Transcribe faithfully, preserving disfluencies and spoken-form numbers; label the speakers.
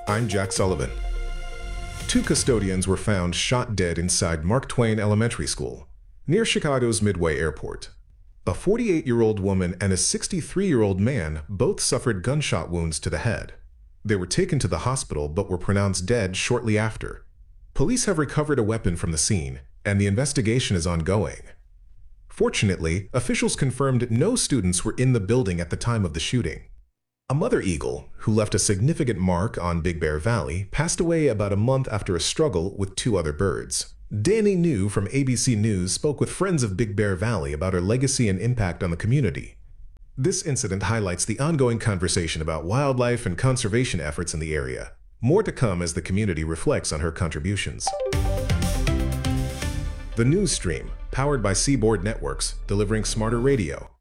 Speaker 1: I'm Jack Sullivan. Two custodians were found shot dead inside Mark Twain Elementary School, near Chicago's Midway Airport. A forty-eight-year-old woman and a sixty-three-year-old man both suffered gunshot wounds to the head. They were taken to the hospital but were pronounced dead shortly after. Police have recovered a weapon from the scene, and the investigation is ongoing. Fortunately, officials confirmed no students were in the building at the time of the shooting. A mother eagle, who left a significant mark on Big Bear Valley, passed away about a month after a struggle with two other birds. Danny New from A B C News spoke with friends of Big Bear Valley about her legacy and impact on the community. This incident highlights the ongoing conversation about wildlife and conservation efforts in the area. More to come as the community reflects on her contributions. The News Stream, powered by Seaboard Networks, delivering smarter radio.